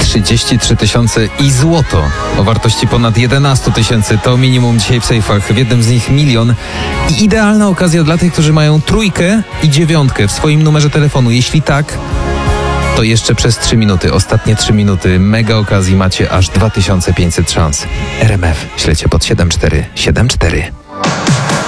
33 tysiące i złoto o wartości ponad 11 tysięcy to minimum dzisiaj w sejfach. W jednym z nich 1 milion. I idealna okazja dla tych, którzy mają 3 i 9 w swoim numerze telefonu. Jeśli tak, to jeszcze przez 3 minuty, ostatnie 3 minuty mega okazji macie aż 2500 szans. RMF, śledźcie pod 7474.